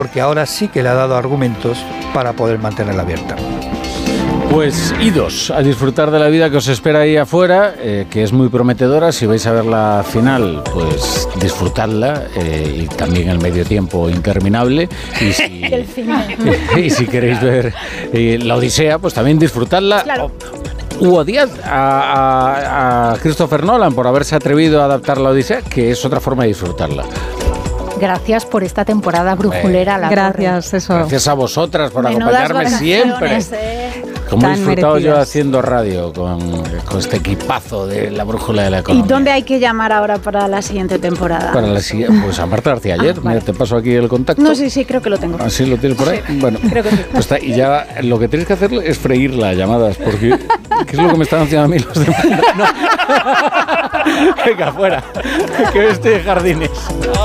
porque ahora sí que le ha dado argumentos para poder mantenerla abierta. Pues idos a disfrutar de la vida que os espera ahí afuera, que es muy prometedora. Si vais a ver la final, pues disfrutadla, y también el medio tiempo interminable. Y si, el final. Y si queréis ver la Odisea, pues también disfrutadla. Claro. U odiad a Christopher Nolan por haberse atrevido a adaptar la Odisea, que es otra forma de disfrutarla. Gracias por esta temporada brujulera. Gracias, eso. Gracias a vosotras por Menudas acompañarme siempre. Como he disfrutado yo haciendo radio con este equipazo de la brújula de la economía. ¿Y dónde hay que llamar ahora para la siguiente temporada? Para la siguiente, pues a Marta García ayer. Vale. Mira, te paso aquí el contacto. No, sí, creo que lo tengo. ¿Así lo tienes por ahí? Sí, bueno, creo que sí. Pues está, y ya lo que tienes que hacer es freír las llamadas, porque ¿qué es lo que me están haciendo a mí los demás? No. Venga, fuera, que estoy de jardines.